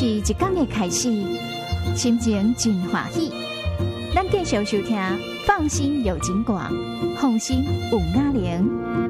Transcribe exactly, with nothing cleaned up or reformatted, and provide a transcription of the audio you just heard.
是一天的开始，心情真欢喜。咱继续收听《放心有景广》，放心有雅玲。